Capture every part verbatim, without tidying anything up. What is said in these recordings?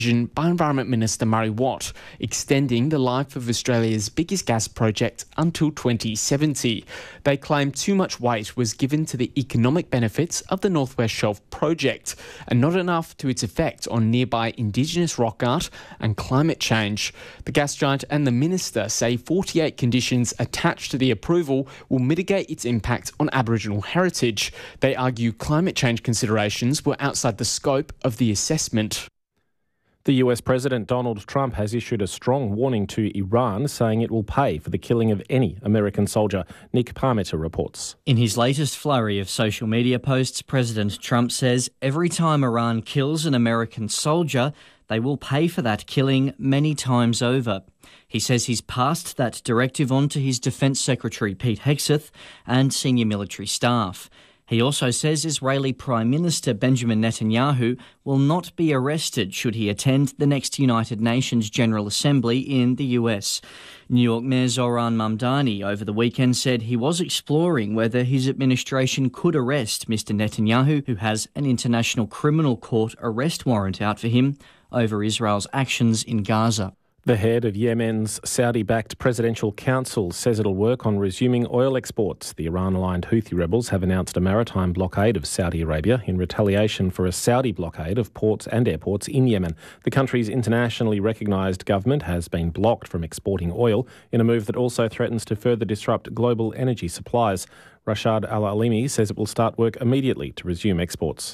by Environment Minister Murray Watt, extending the life of Australia's biggest gas project until twenty seventy. They claim too much weight was given to the economic benefits of the North West Shelf project and not enough to its effect on nearby Indigenous rock art and climate change. The gas giant and the minister say forty-eight conditions attached to the approval will mitigate its impact on Aboriginal heritage. They argue climate change considerations were outside the scope of the assessment. The U S President Donald Trump has issued a strong warning to Iran, saying it will pay for the killing of any American soldier. Nick Parmenter reports. In his latest flurry of social media posts, President Trump says every time Iran kills an American soldier, they will pay for that killing many times over. He says he's passed that directive on to his Defence Secretary Pete Hegseth and senior military staff. He also says Israeli Prime Minister Benjamin Netanyahu will not be arrested should he attend the next United Nations General Assembly in the U S. New York Mayor Zohran Mamdani over the weekend said he was exploring whether his administration could arrest Mister Netanyahu, who has an International Criminal Court arrest warrant out for him over Israel's actions in Gaza. The head of Yemen's Saudi-backed Presidential Council says it'll work on resuming oil exports. The Iran-aligned Houthi rebels have announced a maritime blockade of Saudi Arabia in retaliation for a Saudi blockade of ports and airports in Yemen. The country's internationally recognised government has been blocked from exporting oil in a move that also threatens to further disrupt global energy supplies. Rashad Al-Alimi says it will start work immediately to resume exports.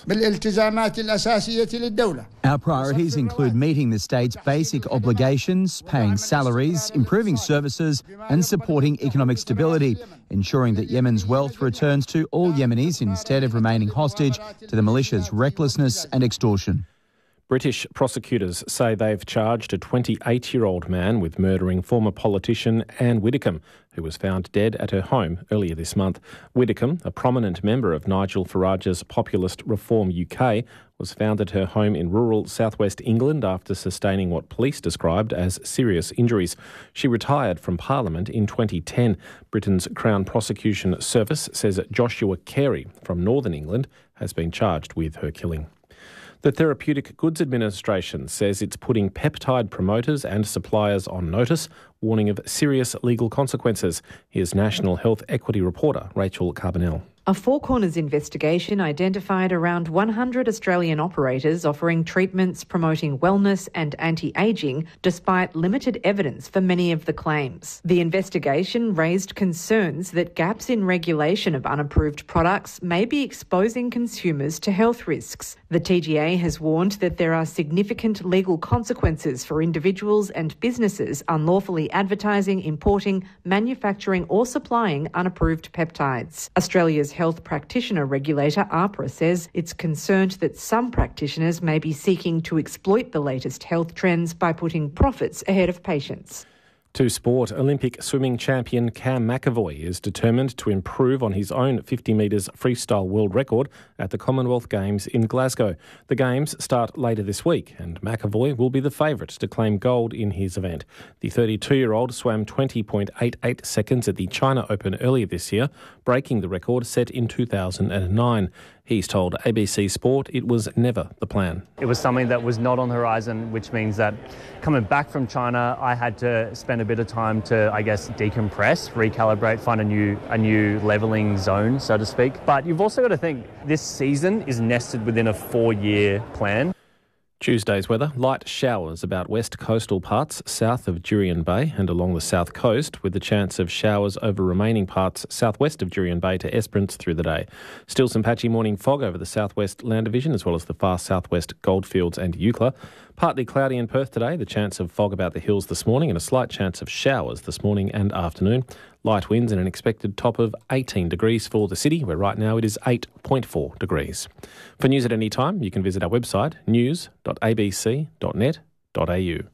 Our priorities include meeting the state's basic obligations, paying salaries, improving services and supporting economic stability, ensuring that Yemen's wealth returns to all Yemenis instead of remaining hostage to the militia's recklessness and extortion. British prosecutors say they've charged a twenty-eight-year-old man with murdering former politician Anne Widdecombe, who was found dead at her home earlier this month. Widdecombe, a prominent member of Nigel Farage's populist Reform U K, was found at her home in rural southwest England after sustaining what police described as serious injuries. She retired from Parliament in twenty ten. Britain's Crown Prosecution Service says Joshua Carey from Northern England has been charged with her killing. The Therapeutic Goods Administration says it's putting peptide promoters and suppliers on notice, warning of serious legal consequences. Here's National Health Equity reporter Rachel Carbonell. A Four Corners investigation identified around one hundred Australian operators offering treatments promoting wellness and anti-ageing despite limited evidence for many of the claims. The investigation raised concerns that gaps in regulation of unapproved products may be exposing consumers to health risks. The T G A has warned that there are significant legal consequences for individuals and businesses unlawfully advertising, importing, manufacturing or supplying unapproved peptides. Australia's health practitioner regulator, AHPRA, says it's concerned that some practitioners may be seeking to exploit the latest health trends by putting profits ahead of patients. To sport, Olympic swimming champion Cam McAvoy is determined to improve on his own fifty metres freestyle world record at the Commonwealth Games in Glasgow. The Games start later this week and McAvoy will be the favourite to claim gold in his event. The thirty-two-year-old swam twenty point eight eight seconds at the China Open earlier this year, breaking the record set in two thousand nine. He's told A B C Sport it was never the plan. It was something that was not on the horizon, which means that coming back from China, I had to spend a bit of time to, I guess, decompress, recalibrate, find a new a new levelling zone, so to speak. But you've also got to think this season is nested within a four-year plan. Tuesday's weather, light showers about west coastal parts south of Jurien Bay and along the south coast, with the chance of showers over remaining parts southwest of Jurien Bay to Esperance through the day. Still some patchy morning fog over the southwest Land Division as well as the far southwest Goldfields and Eucla. Partly cloudy in Perth today, the chance of fog about the hills this morning and a slight chance of showers this morning and afternoon. Light winds and an expected top of eighteen degrees for the city, where right now it is eight point four degrees. For news at any time, you can visit our website, news dot a b c dot net dot a u.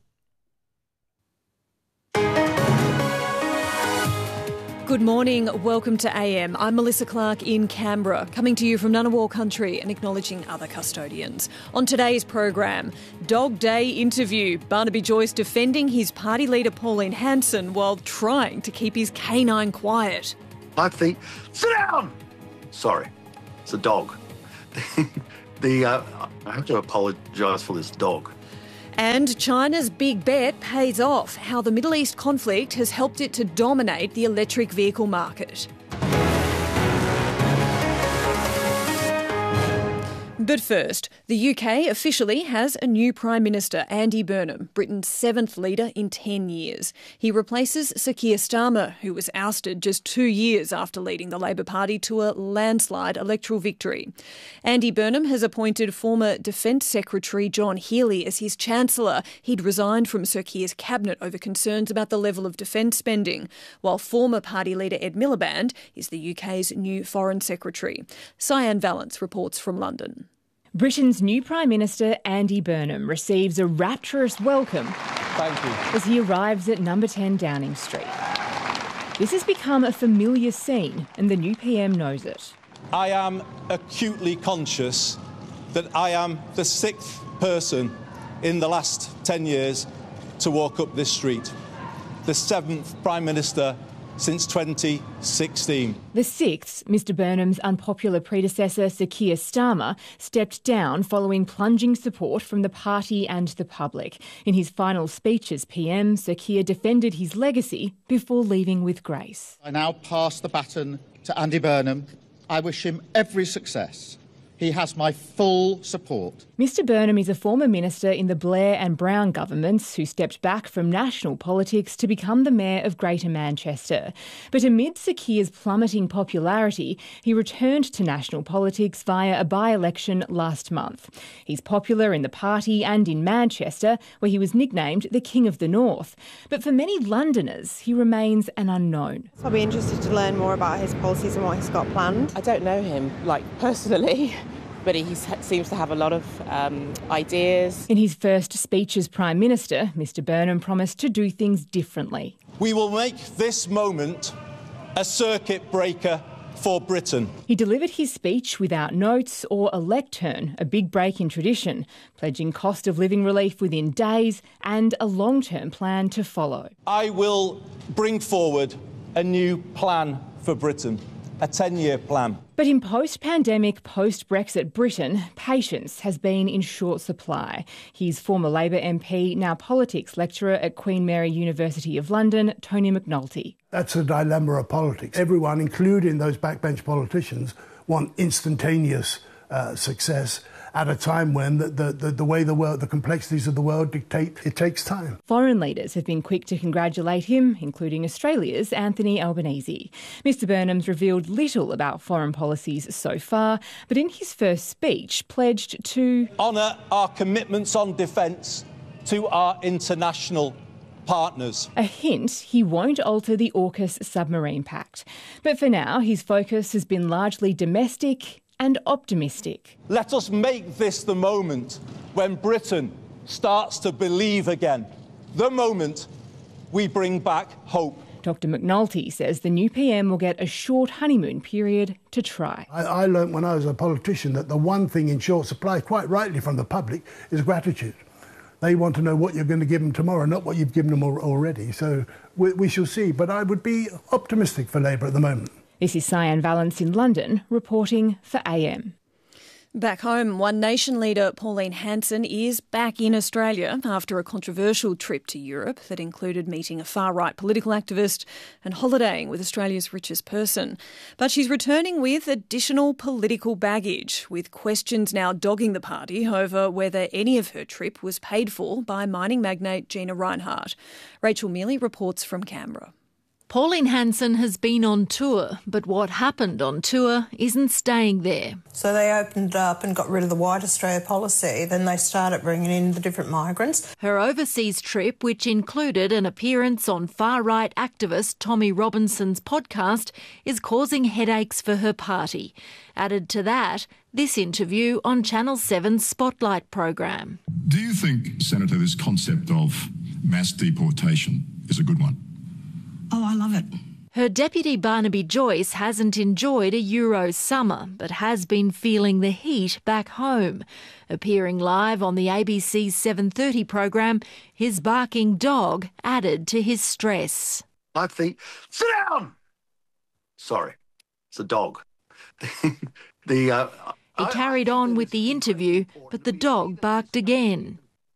Good morning, welcome to A M. I'm Melissa Clark in Canberra, coming to you from Ngunnawal country and acknowledging other custodians. On today's program, Dog Day interview, Barnaby Joyce defending his party leader Pauline Hanson while trying to keep his canine quiet. I think, sit down! Sorry, it's a dog. the uh, I have to apologise for this dog. And China's big bet pays off, how the Middle East conflict has helped it to dominate the electric vehicle market. But first, the U K officially has a new Prime Minister, Andy Burnham, Britain's seventh leader in ten years. He replaces Sir Keir Starmer, who was ousted just two years after leading the Labor Party to a landslide electoral victory. Andy Burnham has appointed former Defence Secretary John Healey as his Chancellor. He'd resigned from Sir Keir's cabinet over concerns about the level of defence spending, while former party leader Ed Miliband is the U K's new Foreign Secretary. Cyan Valance reports from London. Britain's new Prime Minister, Andy Burnham, receives a rapturous welcome Thank you. as he arrives at number ten Downing Street. This has become a familiar scene, and the new P M knows it. I am acutely conscious that I am the sixth person in the last ten years to walk up this street, the seventh Prime Minister since twenty sixteen. The sixth, Mr Burnham's unpopular predecessor, Sir Keir Starmer, stepped down following plunging support from the party and the public. In his final speech as P M, Sir Keir defended his legacy before leaving with grace. I now pass the baton to Andy Burnham. I wish him every success. He has my full support. Mr Burnham is a former minister in the Blair and Brown governments who stepped back from national politics to become the mayor of Greater Manchester. But amid Sir Keir's plummeting popularity, he returned to national politics via a by-election last month. He's popular in the party and in Manchester, where he was nicknamed the King of the North. But for many Londoners, he remains an unknown. I'll be interested to learn more about his policies and what he's got planned. I don't know him, like, personally. But he seems to have a lot of um, ideas. In his first speech as Prime Minister, Mr Burnham promised to do things differently. We will make this moment a circuit breaker for Britain. He delivered his speech without notes or a lectern, a big break in tradition, pledging cost of living relief within days and a long-term plan to follow. I will bring forward a new plan for Britain, a ten-year plan. But in post-pandemic, post-Brexit Britain, patience has been in short supply. He's former Labor M P, now politics lecturer at Queen Mary University of London, Tony McNulty. That's the dilemma of politics. Everyone, including those backbench politicians, want instantaneous uh, success at a time when the, the, the, the way the world, the complexities of the world dictate it takes time. Foreign leaders have been quick to congratulate him, including Australia's Anthony Albanese. Mr Burnham's revealed little about foreign policies so far, but in his first speech pledged to honour our commitments on defence to our international partners. A hint he won't alter the AUKUS submarine pact. But for now, his focus has been largely domestic and optimistic. Let us make this the moment when Britain starts to believe again, the moment we bring back hope. Doctor McNulty says the new P M will get a short honeymoon period to try. I, I learnt when I was a politician that the one thing in short supply, quite rightly from the public, is gratitude. They want to know what you're going to give them tomorrow, not what you've given them already. So we, we shall see. But I would be optimistic for Labour at the moment. This is Cyan Valance in London, reporting for A M. Back home, One Nation leader Pauline Hanson is back in Australia after a controversial trip to Europe that included meeting a far-right political activist and holidaying with Australia's richest person. But she's returning with additional political baggage, with questions now dogging the party over whether any of her trip was paid for by mining magnate Gina Rinehart. Rachel Mealy reports from Canberra. Pauline Hanson has been on tour, but what happened on tour isn't staying there. So they opened up and got rid of the White Australia policy. Then they started bringing in the different migrants. Her overseas trip, which included an appearance on far-right activist Tommy Robinson's podcast, is causing headaches for her party. Added to that, this interview on Channel seven's Spotlight program. Do you think, Senator, this concept of mass deportation is a good one? Oh, I love it. Her deputy Barnaby Joyce hasn't enjoyed a Euro summer, but has been feeling the heat back home. Appearing live on the A B C's seven thirty program, his barking dog added to his stress. I think, sit down! Sorry, it's a dog. the uh, He carried on with the interview, but the dog barked again.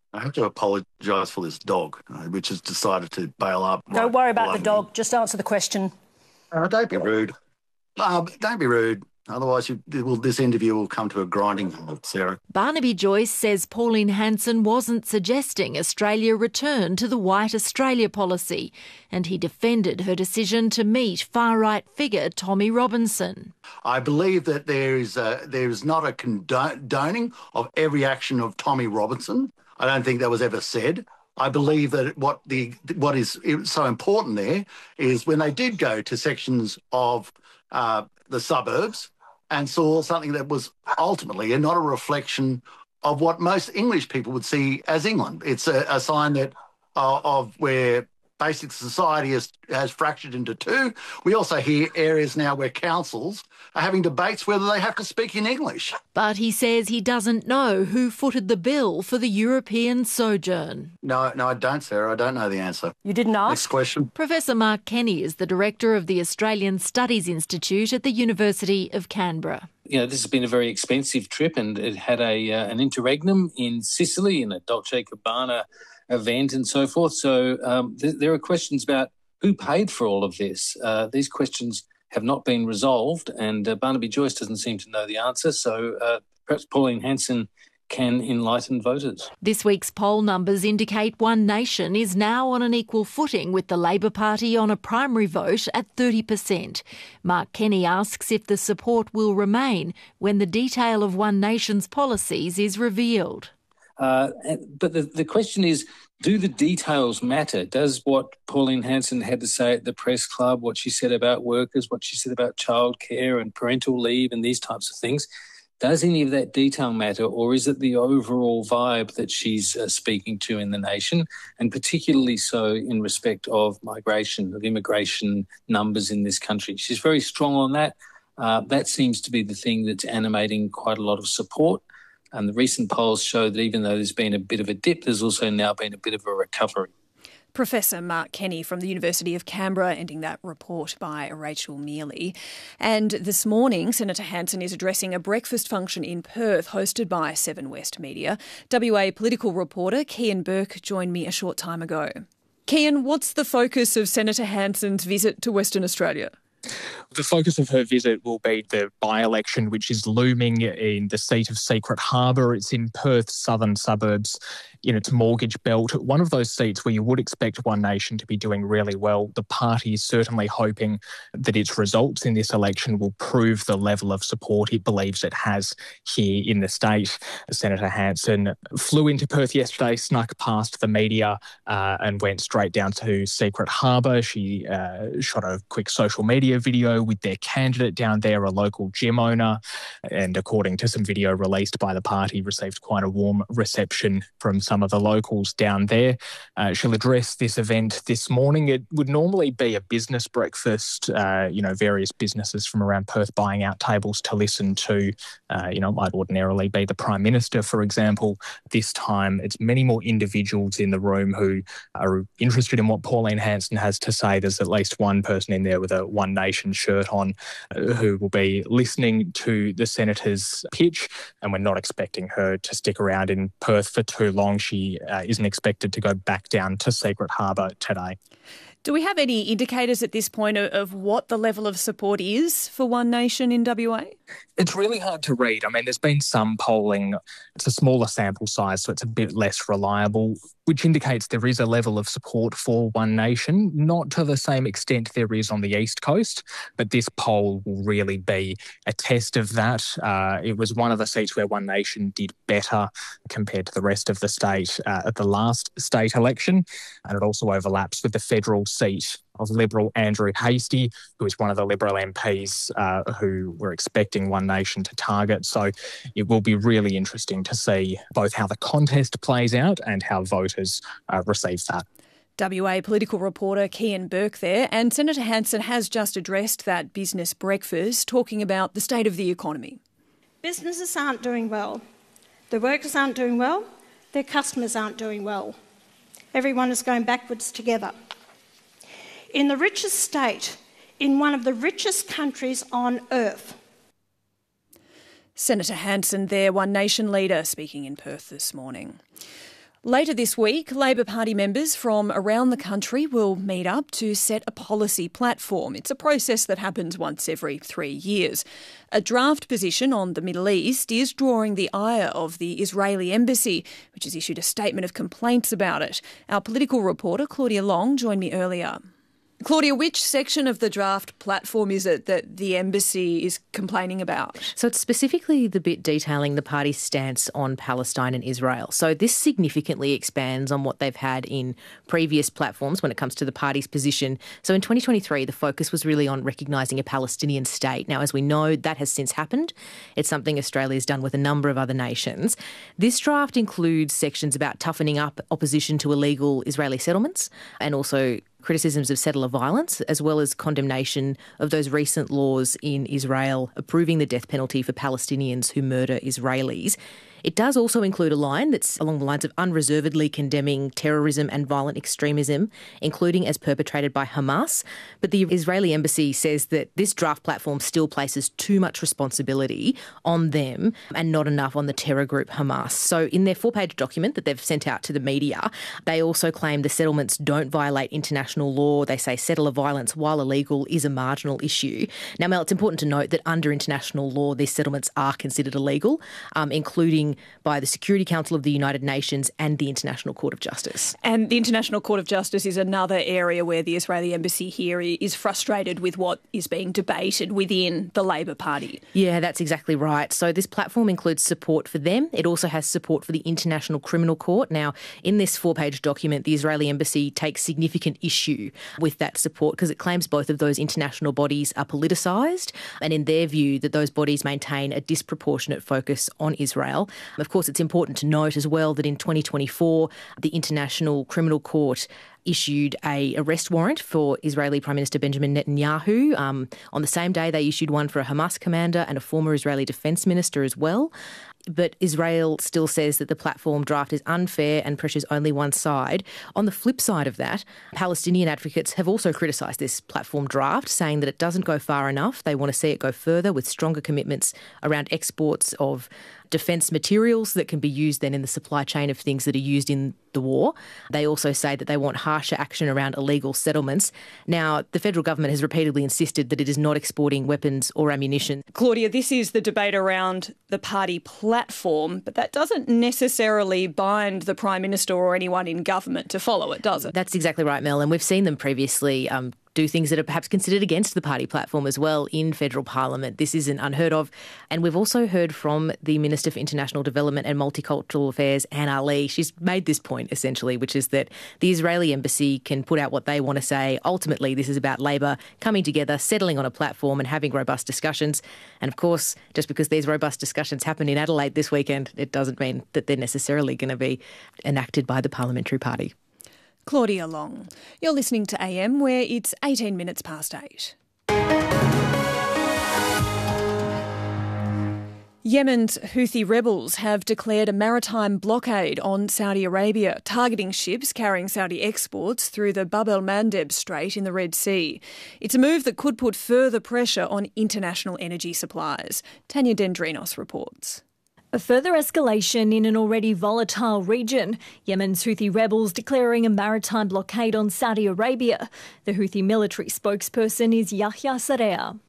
I have to apologise for this dog, uh, which has decided to bail up. Don't right worry about the below dog. me. Just answer the question. Uh, don't be rude. Uh, don't be rude. Otherwise, you, well, this interview will come to a grinding halt, Sarah. Barnaby Joyce says Pauline Hanson wasn't suggesting Australia return to the White Australia policy, and he defended her decision to meet far-right figure Tommy Robinson. I believe that there is a, there is not a condoning of every action of Tommy Robinson. I don't think that was ever said. I believe that what the what is so important there is when they did go to sections of uh, the suburbs and saw something that was ultimately and not a reflection of what most English people would see as England. It's a, a sign that uh, of where basic society has, has fractured into two. We also hear areas now where councils are having debates whether they have to speak in English. But he says he doesn't know who footed the bill for the European sojourn. No, no, I don't, Sarah. I don't know the answer. You didn't ask? Next question. Professor Mark Kenny is the director of the Australian Studies Institute at the University of Canberra. You know, this has been a very expensive trip, and it had a uh, an interregnum in Sicily and a Dolce Gabbana event and so forth. So um, th- there are questions about who paid for all of this. Uh, these questions have not been resolved, and uh, Barnaby Joyce doesn't seem to know the answer. So uh, perhaps Pauline Hanson can enlighten voters. This week's poll numbers indicate One Nation is now on an equal footing with the Labor Party on a primary vote at thirty percent. Mark Kenny asks if the support will remain when the detail of One Nation's policies is revealed. Uh, but the, the question is, do the details matter? Does what Pauline Hanson had to say at the press club, what she said about workers, what she said about childcare and parental leave and these types of things, does any of that detail matter, or is it the overall vibe that she's uh, speaking to in the nation, and particularly so in respect of migration, of immigration numbers in this country? She's very strong on that. Uh, that seems to be the thing that's animating quite a lot of support. And the recent polls show that even though there's been a bit of a dip, there's also now been a bit of a recovery. Professor Mark Kenny from the University of Canberra, ending that report by Rachel Mealy. And this morning, Senator Hanson is addressing a breakfast function in Perth hosted by Seven West Media. W A political reporter Kian Burke joined me a short time ago. Kian, what's the focus of Senator Hanson's visit to Western Australia? The focus of her visit will be the by-election, which is looming in the seat of Secret Harbour. It's in Perth's southern suburbs, in its mortgage belt. One of those seats where you would expect One Nation to be doing really well. The party is certainly hoping that its results in this election will prove the level of support it believes it has here in the state. Senator Hanson flew into Perth yesterday, snuck past the media uh, and went straight down to Secret Harbour. She uh, shot a quick social media video with their candidate down there, a local gym owner, and according to some video released by the party, received quite a warm reception from some of the locals down there. Uh, she'll address this event this morning. It would normally be a business breakfast, uh, you know, various businesses from around Perth buying out tables to listen to, uh, you know, it might ordinarily be the Prime Minister, for example. This time it's many more individuals in the room who are interested in what Pauline Hanson has to say. There's at least one person in there with a One Nation shirt on uh, who will be listening to the Senator's pitch, and we're not expecting her to stick around in Perth for too long. She uh, isn't expected to go back down to Secret Harbour today. Do we have any indicators at this point of, of what the level of support is for One Nation in W A? It's really hard to read. I mean, there's been some polling. It's a smaller sample size, so it's a bit less reliable, which indicates there is a level of support for One Nation, not to the same extent there is on the East Coast, but this poll will really be a test of that. Uh, it was one of the seats where One Nation did better compared to the rest of the state uh, at the last state election, and it also overlaps with the federal seat of Liberal Andrew Hastie, who is one of the Liberal M Ps uh, who we're expecting One Nation to target. So it will be really interesting to see both how the contest plays out and how voters uh, receive that. W A political reporter Kian Burke there. And Senator Hanson has just addressed that business breakfast, talking about the state of the economy. Businesses aren't doing well. The workers aren't doing well. Their customers aren't doing well. Everyone is going backwards together. In the richest state, in one of the richest countries on earth. Senator Hanson there, One Nation leader, speaking in Perth this morning. Later this week, Labor Party members from around the country will meet up to set a policy platform. It's a process that happens once every three years. A draft position on the Middle East is drawing the ire of the Israeli embassy, which has issued a statement of complaints about it. Our political reporter, Claudia Long, joined me earlier. Claudia, which section of the draft platform is it that the embassy is complaining about? So it's specifically the bit detailing the party's stance on Palestine and Israel. So this significantly expands on what they've had in previous platforms when it comes to the party's position. So in twenty twenty-three, the focus was really on recognising a Palestinian state. Now, as we know, that has since happened. It's something Australia's done with a number of other nations. This draft includes sections about toughening up opposition to illegal Israeli settlements and also criticisms of settler violence, as well as condemnation of those recent laws in Israel approving the death penalty for Palestinians who murder Israelis. It does also include a line that's along the lines of unreservedly condemning terrorism and violent extremism, including as perpetrated by Hamas. But the Israeli embassy says that this draft platform still places too much responsibility on them and not enough on the terror group Hamas. So in their four-page document that they've sent out to the media, they also claim the settlements don't violate international law. They say settler violence, while illegal, is a marginal issue. Now, Mel, it's important to note that under international law, these settlements are considered illegal, um, including by the Security Council of the United Nations and the International Court of Justice. And the International Court of Justice is another area where the Israeli embassy here is frustrated with what is being debated within the Labor Party. Yeah, that's exactly right. So this platform includes support for them. It also has support for the International Criminal Court. Now, in this four-page document, the Israeli embassy takes significant issue with that support because it claims both of those international bodies are politicised, and in their view that those bodies maintain a disproportionate focus on Israel. Of course, it's important to note as well that in twenty twenty-four, the International Criminal Court issued a arrest warrant for Israeli Prime Minister Benjamin Netanyahu. Um, on the same day, they issued one for a Hamas commander and a former Israeli defence minister as well. But Israel still says that the platform draft is unfair and pressures only one side. On the flip side of that, Palestinian advocates have also criticised this platform draft, saying that it doesn't go far enough. They want to see it go further with stronger commitments around exports of defence materials that can be used then in the supply chain of things that are used in the war. They also say that they want harsher action around illegal settlements. Now, the federal government has repeatedly insisted that it is not exporting weapons or ammunition. Claudia, this is the debate around the party platform, but that doesn't necessarily bind the Prime Minister or anyone in government to follow it, does it? That's exactly right, Mel, and we've seen them previously um, do things that are perhaps considered against the party platform as well in federal parliament. This isn't unheard of. And we've also heard from the Minister for International Development and Multicultural Affairs, Anne Ali. She's made this point, essentially, which is that the Israeli embassy can put out what they want to say. Ultimately, this is about Labor coming together, settling on a platform and having robust discussions. And of course, just because these robust discussions happen in Adelaide this weekend, it doesn't mean that they're necessarily going to be enacted by the parliamentary party. Claudia Long. You're listening to A M, where it's eighteen minutes past eight. Yemen's Houthi rebels have declared a maritime blockade on Saudi Arabia, targeting ships carrying Saudi exports through the Bab el-Mandeb Strait in the Red Sea. It's a move that could put further pressure on international energy supplies. Tanya Dendrinos reports. A further escalation in an already volatile region. Yemen's Houthi rebels declaring a maritime blockade on Saudi Arabia. The Houthi military spokesperson is Yahya Sarea.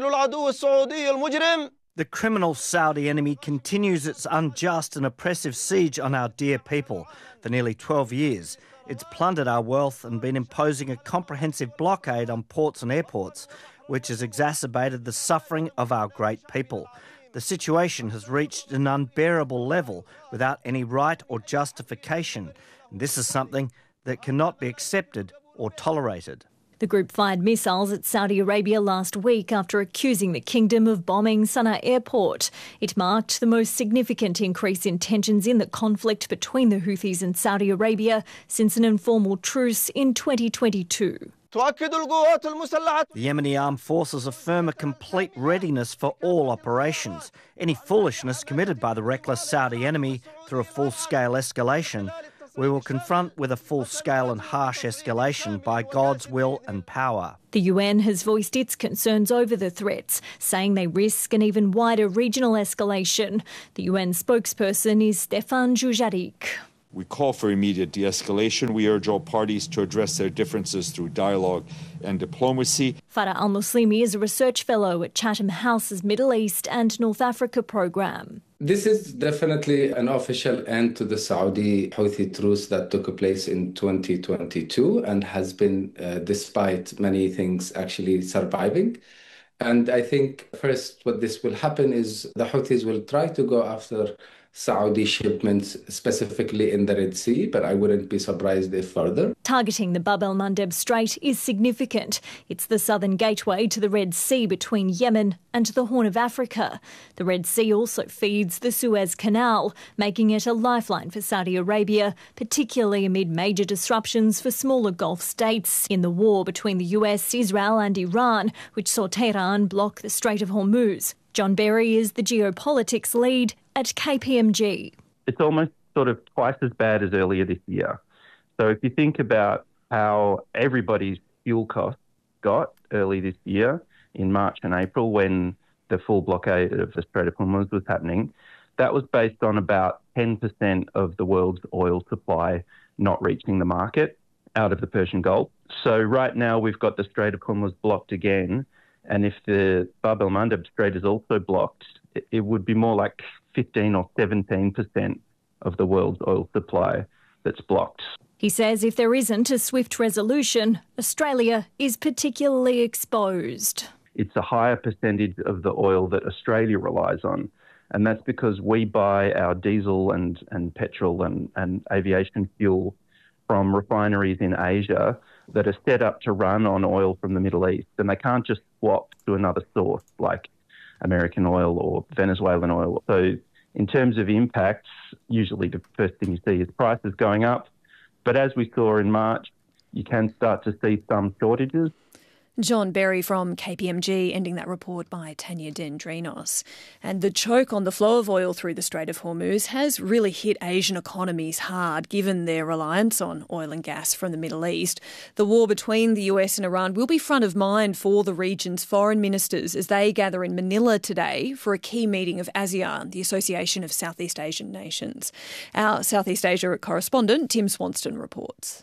The criminal Saudi enemy continues its unjust and oppressive siege on our dear people. For nearly twelve years, it's plundered our wealth and been imposing a comprehensive blockade on ports and airports, which has exacerbated the suffering of our great people. The situation has reached an unbearable level without any right or justification. And this is something that cannot be accepted or tolerated. The group fired missiles at Saudi Arabia last week after accusing the kingdom of bombing Sana'a airport. It marked the most significant increase in tensions in the conflict between the Houthis and Saudi Arabia since an informal truce in twenty twenty-two. The Yemeni armed forces affirm a complete readiness for all operations. Any foolishness committed by the reckless Saudi enemy through a full-scale escalation, we will confront with a full-scale and harsh escalation by God's will and power. The U N has voiced its concerns over the threats, saying they risk an even wider regional escalation. The U N spokesperson is Stefan Dujarric. We call for immediate de-escalation. We urge all parties to address their differences through dialogue and diplomacy. Farah Al-Muslimi is a research fellow at Chatham House's Middle East and North Africa program. This is definitely an official end to the Saudi Houthi truce that took place in twenty twenty-two and has been, uh, despite many things, actually surviving. And I think first what this will happen is the Houthis will try to go after Saudi shipments, specifically in the Red Sea, but I wouldn't be surprised if further. Targeting the Bab el-Mandeb Strait is significant. It's the southern gateway to the Red Sea between Yemen and the Horn of Africa. The Red Sea also feeds the Suez Canal, making it a lifeline for Saudi Arabia, particularly amid major disruptions for smaller Gulf states in the war between the U S, Israel and Iran, which saw Tehran block the Strait of Hormuz. John Berry is the geopolitics lead at K P M G. It's almost sort of twice as bad as earlier this year. So if you think about how everybody's fuel costs got early this year in March and April when the full blockade of the Strait of Hormuz was happening, that was based on about ten percent of the world's oil supply not reaching the market out of the Persian Gulf. So right now we've got the Strait of Hormuz blocked again. And if the Bab el-Mandeb Strait is also blocked, it would be more like fifteen or seventeen percent of the world's oil supply that's blocked. He says if there isn't a swift resolution, Australia is particularly exposed. It's a higher percentage of the oil that Australia relies on. And that's because we buy our diesel and, and petrol and, and aviation fuel from refineries in Asia that are set up to run on oil from the Middle East. And they can't just swap to another source like American oil or Venezuelan oil. So in terms of impacts, usually the first thing you see is prices going up. But as we saw in March, you can start to see some shortages. John Berry from K P M G, ending that report by Tanya Dendrinos. And the choke on the flow of oil through the Strait of Hormuz has really hit Asian economies hard, given their reliance on oil and gas from the Middle East. The war between the U S and Iran will be front of mind for the region's foreign ministers as they gather in Manila today for a key meeting of ASEAN, the Association of Southeast Asian Nations. Our Southeast Asia correspondent, Tim Swanston, reports.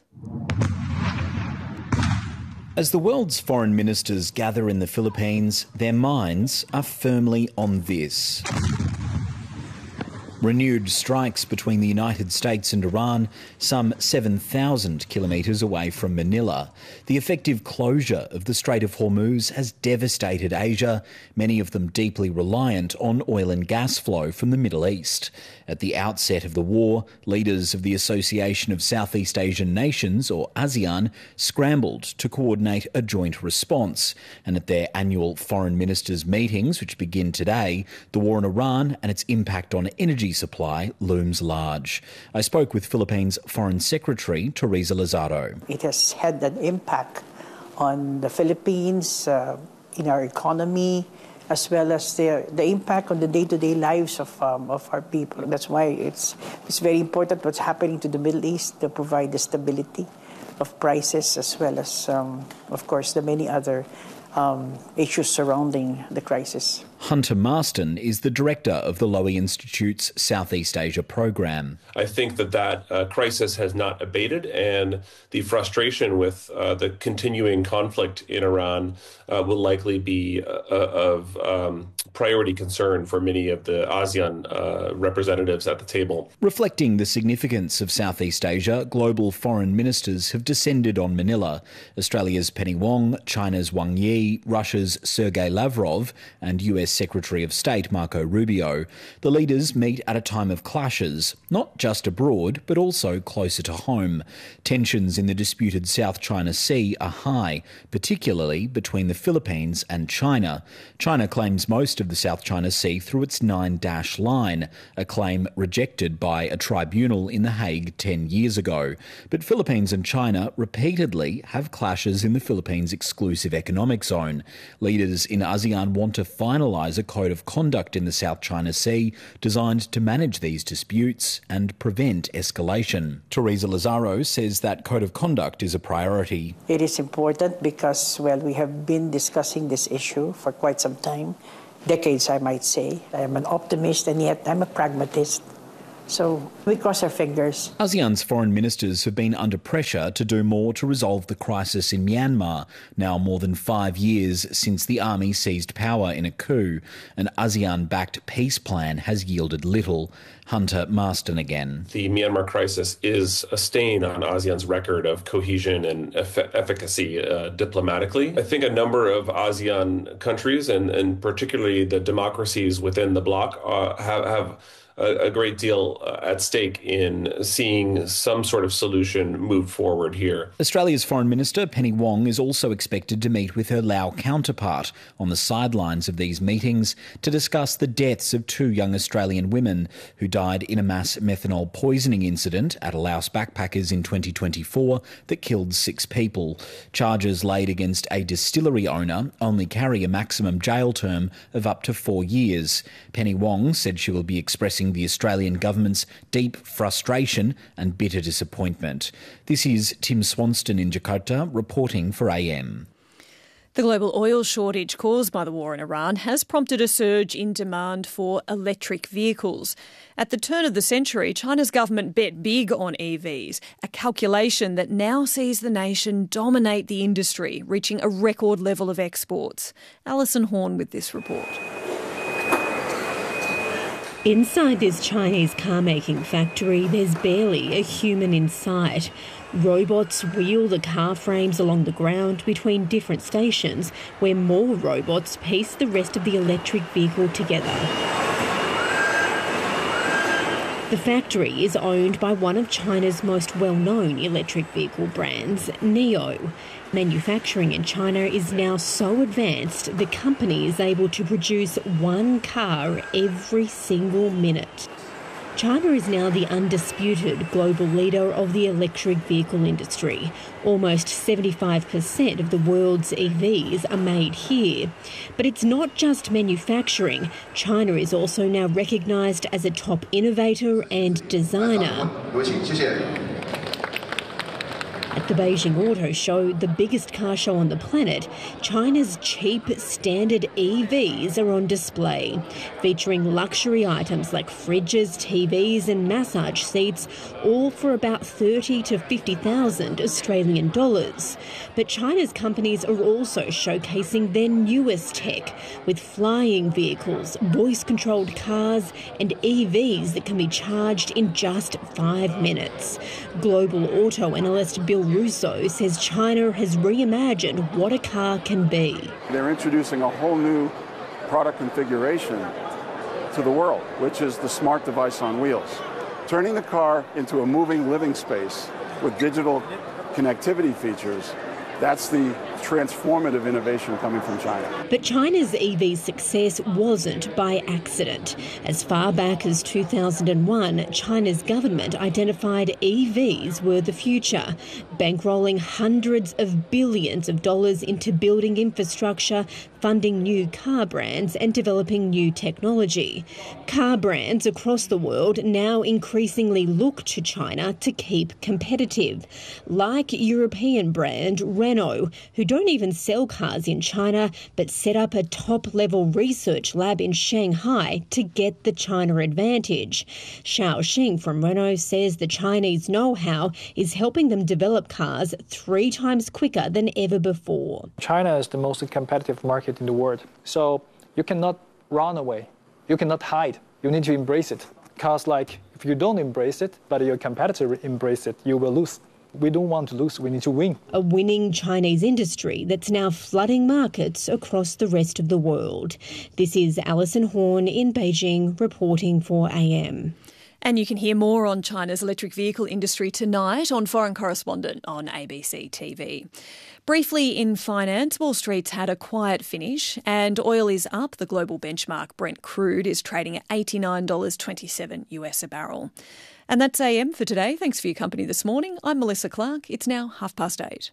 As the world's foreign ministers gather in the Philippines, their minds are firmly on this. Renewed strikes between the United States and Iran, some seven thousand kilometres away from Manila. The effective closure of the Strait of Hormuz has devastated Asia, many of them deeply reliant on oil and gas flow from the Middle East. At the outset of the war, leaders of the Association of Southeast Asian Nations, or ASEAN, scrambled to coordinate a joint response. And at their annual foreign ministers' meetings, which begin today, the war in Iran and its impact on energy supply looms large. I spoke with Philippines Foreign Secretary Teresa Lazaro. It has had an impact on the Philippines, uh, in our economy, as well as the, the impact on the day-to-day lives of, um, of our people. That's why it's, it's very important what's happening to the Middle East to provide the stability of prices, as well as, um, of course, the many other Um, issues surrounding the crisis. Hunter Marston is the director of the Lowy Institute's Southeast Asia program. I think that that uh, crisis has not abated, and the frustration with uh, the continuing conflict in Iran uh, will likely be uh, of um, priority concern for many of the ASEAN uh, representatives at the table. Reflecting the significance of Southeast Asia, global foreign ministers have descended on Manila. Australia's Penny Wong, China's Wang Yi, Russia's Sergei Lavrov and U S Secretary of State Marco Rubio. The leaders meet at a time of clashes, not just abroad, but also closer to home. Tensions in the disputed South China Sea are high, particularly between the Philippines and China. China claims most of the South China Sea through its Nine-Dash Line, a claim rejected by a tribunal in The Hague ten years ago. But Philippines and China repeatedly have clashes in the Philippines' exclusive economic zone. Leaders in ASEAN want to finalise a code of conduct in the South China Sea designed to manage these disputes and prevent escalation. Teresa Lazaro says that code of conduct is a priority. It is important because, well, we have been discussing this issue for quite some time, decades I might say. I am an optimist and yet I'm a pragmatist. So we cross our fingers. ASEAN's foreign ministers have been under pressure to do more to resolve the crisis in Myanmar, now more than five years since the army seized power in a coup. An ASEAN-backed peace plan has yielded little. Hunter Marston again. The Myanmar crisis is a stain on ASEAN's record of cohesion and eff- efficacy uh, diplomatically. I think a number of ASEAN countries, and, and particularly the democracies within the bloc, uh, have, have a great deal at stake in seeing some sort of solution move forward here. Australia's Foreign Minister Penny Wong is also expected to meet with her Lao counterpart on the sidelines of these meetings to discuss the deaths of two young Australian women who died in a mass methanol poisoning incident at a Laos backpackers in twenty twenty-four that killed six people. Charges laid against a distillery owner only carry a maximum jail term of up to four years. Penny Wong said she will be expressing the Australian government's deep frustration and bitter disappointment. This is Tim Swanston in Jakarta reporting for A M. The global oil shortage caused by the war in Iran has prompted a surge in demand for electric vehicles. At the turn of the century, China's government bet big on E Vs, a calculation that now sees the nation dominate the industry, reaching a record level of exports. Alison Horn with this report. Inside this Chinese car-making factory, there's barely a human in sight. Robots wheel the car frames along the ground between different stations, where more robots piece the rest of the electric vehicle together. The factory is owned by one of China's most well-known electric vehicle brands, NIO. Manufacturing in China is now so advanced the company is able to produce one car every single minute. China is now the undisputed global leader of the electric vehicle industry. Almost seventy-five percent of the world's E Vs are made here. But it's not just manufacturing. China is also now recognised as a top innovator and designer. At the Beijing Auto Show, the biggest car show on the planet, China's cheap standard E Vs are on display, featuring luxury items like fridges, T Vs and massage seats, all for about thirty to fifty thousand Australian dollars. But China's companies are also showcasing their newest tech, with flying vehicles, voice-controlled cars and E Vs that can be charged in just five minutes. Global auto analyst Bill Russo says China has reimagined what a car can be. They're introducing a whole new product configuration to the world, which is the smart device on wheels, turning the car into a moving living space with digital connectivity features. That's the transformative innovation coming from China. But China's E V success wasn't by accident. As far back as two thousand one, China's government identified E Vs were the future, bankrolling hundreds of billions of dollars into building infrastructure, funding new car brands and developing new technology. Car brands across the world now increasingly look to China to keep competitive, like European brand Renault, who don't even sell cars in China but set up a top-level research lab in Shanghai to get the China advantage. Xiao Xing from Renault says the Chinese know-how is helping them develop cars three times quicker than ever before. China is the most competitive market in the world, so you cannot run away. You cannot hide. You need to embrace it. Because like if you don't embrace it, but your competitor embrace it, you will lose. We don't want to lose, we need to win. A winning Chinese industry that's now flooding markets across the rest of the world. This is Alison Horn in Beijing reporting for A M. And you can hear more on China's electric vehicle industry tonight on Foreign Correspondent on A B C T V. Briefly in finance, Wall Street's had a quiet finish and oil is up. The global benchmark Brent crude is trading at eighty-nine dollars twenty-seven US a barrel. And that's A M for today. Thanks for your company this morning. I'm Melissa Clark. It's now half past eight.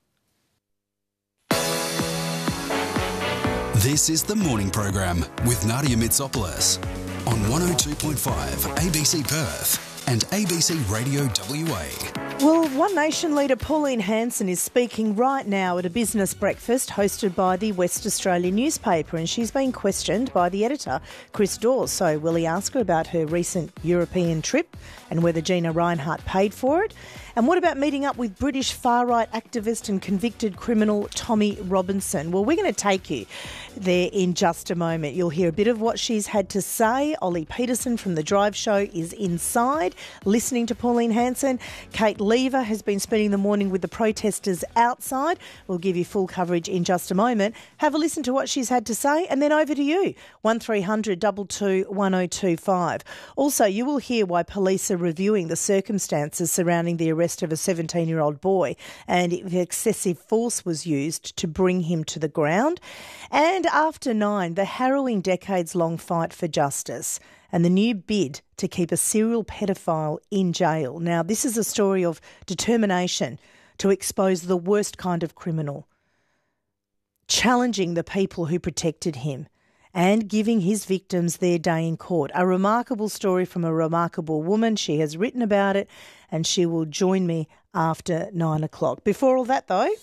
This is the Morning Program with Nadia Mitsopoulos on one oh two point five A B C Perth and A B C Radio W A. Well, One Nation leader Pauline Hanson is speaking right now at a business breakfast hosted by the West Australian newspaper, and she's being questioned by the editor, Chris Dawes. So will he ask her about her recent European trip and whether Gina Rinehart paid for it? And what about meeting up with British far-right activist and convicted criminal Tommy Robinson? Well, we're going to take you there in just a moment. You'll hear a bit of what she's had to say. Ollie Peterson from The Drive Show is inside, listening to Pauline Hanson. Kate Lever has been spending the morning with the protesters outside. We'll give you full coverage in just a moment. Have a listen to what she's had to say, and then over to you, one three hundred two two one oh two five. Also, you will hear why police are reviewing the circumstances surrounding the arrest of a seventeen-year-old boy and if excessive force was used to bring him to the ground. And after nine, the harrowing decades-long fight for justice and the new bid to keep a serial pedophile in jail. Now, this is a story of determination to expose the worst kind of criminal, challenging the people who protected him and giving his victims their day in court. A remarkable story from a remarkable woman. She has written about it and she will join me after nine o'clock. Before all that, though...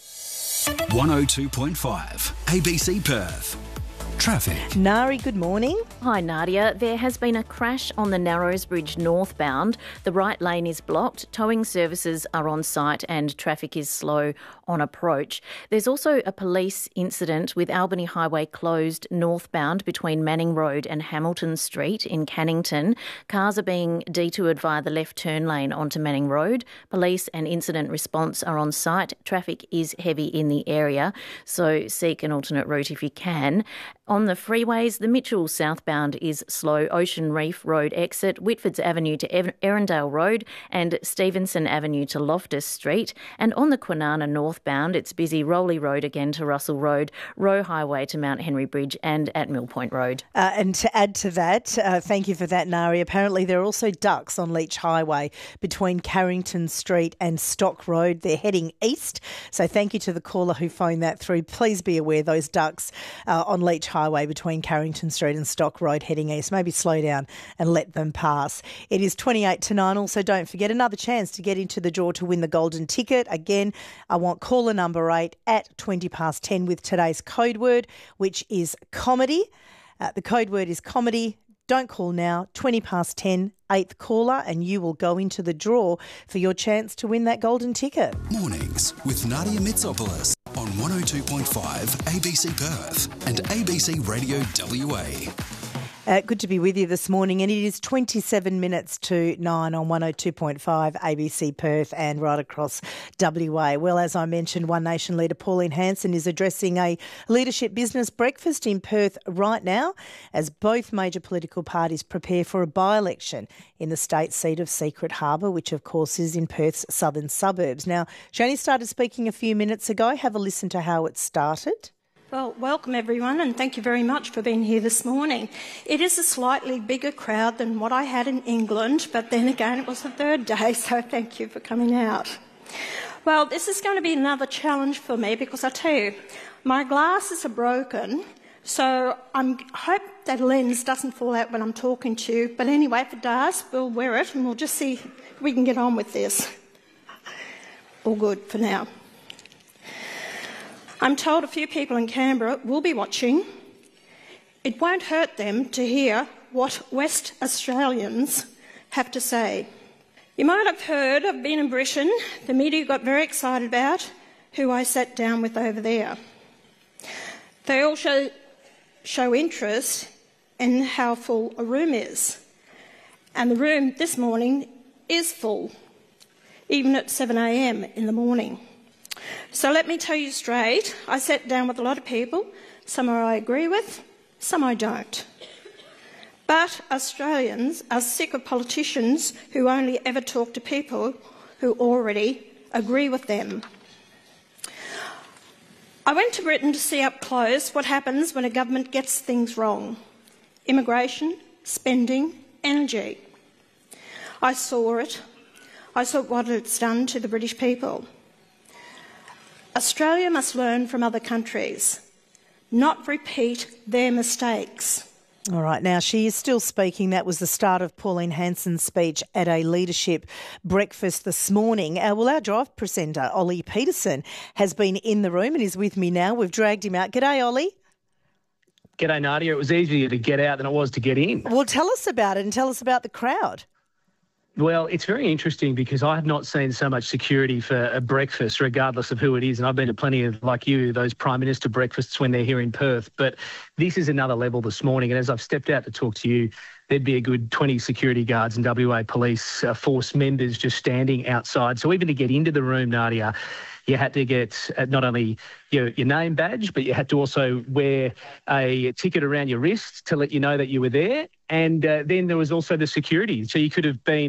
one oh two point five, A B C Perth. Traffic. Nari, good morning. Hi, Nadia. There has been a crash on the Narrows Bridge northbound. The right lane is blocked. Towing services are on site and traffic is slow on approach. There's also a police incident with Albany Highway closed northbound between Manning Road and Hamilton Street in Cannington. Cars are being detoured via the left turn lane onto Manning Road. Police and incident response are on site. Traffic is heavy in the area, so seek an alternate route if you can. On the freeways, the Mitchell southbound is slow. Ocean Reef Road exit, Whitfords Avenue to Erindale Road and Stevenson Avenue to Loftus Street. And on the Kwinana northbound, it's busy. Rowley Road again to Russell Road, Roe Highway to Mount Henry Bridge and at Mill Point Road. Uh, and to add to that, uh, thank you for that, Nari. Apparently there are also ducks on Leach Highway between Carrington Street and Stock Road. They're heading east. So thank you to the caller who phoned that through. Please be aware those ducks uh, on Leach Highway Highway between Carrington Street and Stock Road heading east. Maybe slow down and let them pass. It is twenty-eight to nine. Also, don't forget another chance to get into the draw to win the golden ticket. Again, I want caller number eight at twenty past ten with today's code word, which is comedy. Uh, the code word is comedy. Don't call now, twenty past ten, eighth caller, and you will go into the draw for your chance to win that golden ticket. Mornings with Nadia Mitsopoulos on one oh two point five A B C Perth and A B C Radio W A. Uh, good to be with you this morning, and it is twenty-seven minutes to nine on one oh two point five A B C Perth and right across W A. Well, as I mentioned, One Nation leader Pauline Hanson is addressing a leadership business breakfast in Perth right now as both major political parties prepare for a by-election in the state seat of Secret Harbour, which of course is in Perth's southern suburbs. Now, she only started speaking a few minutes ago. Have a listen to how it started. Well, welcome everyone, and thank you very much for being here this morning. It is a slightly bigger crowd than what I had in England, but then again it was the third day, so thank you for coming out. Well, this is going to be another challenge for me because I tell you, my glasses are broken, so I hope that lens doesn't fall out when I'm talking to you. But anyway, if it does, we'll wear it and we'll just see if we can get on with this. All good for now. I'm told a few people in Canberra will be watching. It won't hurt them to hear what West Australians have to say. You might have heard I've been in Britain. The media got very excited about who I sat down with over there. They all show, show interest in how full a room is. And the room this morning is full, even at seven a m in the morning. So let me tell you straight, I sat down with a lot of people. Some I agree with, some I don't. But Australians are sick of politicians who only ever talk to people who already agree with them. I went to Britain to see up close what happens when a government gets things wrong. Immigration, spending, energy. I saw it. I saw what it's done to the British people. Australia must learn from other countries, not repeat their mistakes. All right, now she is still speaking. That was the start of Pauline Hanson's speech at a leadership breakfast this morning. Uh, well, our drive presenter, Ollie Peterson, has been in the room and is with me now. We've dragged him out. G'day, Ollie. G'day, Nadia. It was easier to get out than it was to get in. Well, tell us about it and tell us about the crowd. Well, it's very interesting because I have not seen so much security for a breakfast, regardless of who it is. And I've been to plenty of, like you, those Prime Minister breakfasts when they're here in Perth. But this is another level this morning. And as I've stepped out to talk to you, there'd be a good twenty security guards and W A Police uh, Force members just standing outside. So even to get into the room, Nadia, you had to get uh, not only your, your name badge, but you had to also wear a ticket around your wrist to let you know that you were there. And uh, then there was also the security. So you could have been